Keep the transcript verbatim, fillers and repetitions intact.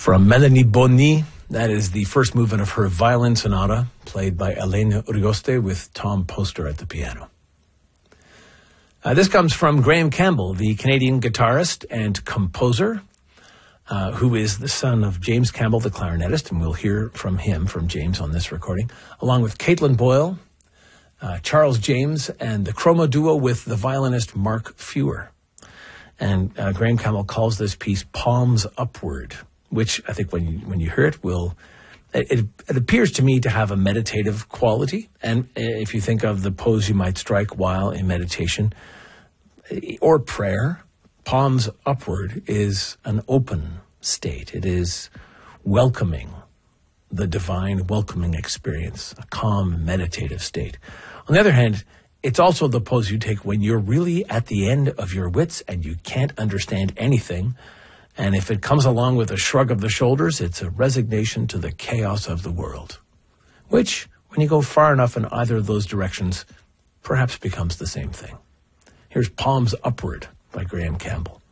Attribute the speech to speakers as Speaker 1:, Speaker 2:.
Speaker 1: From Melanie Boni, that is the first movement of her violin sonata, played by Elena Urioste with Tom Poster at the piano. Uh, this comes from Graham Campbell, the Canadian guitarist and composer, uh, who is the son of James Campbell, the clarinetist, and we'll hear from him, from James, on this recording, along with Caitlin Boyle, uh, Charles James, and the Chroma duo with the violinist Mark Fewer. And uh, Graham Campbell calls this piece Palms Upward, which I think when you, when you hear it will, it, it appears to me to have a meditative quality. And if you think of the pose you might strike while in meditation or prayer, palms upward is an open state. It is welcoming the divine, welcoming experience, a calm, meditative state. On the other hand, it's also the pose you take when you're really at the end of your wits and you can't understand anything. And if it comes along with a shrug of the shoulders, it's a resignation to the chaos of the world, which, when you go far enough in either of those directions, perhaps becomes the same thing. Here's Palms Upward by Graham Campbell.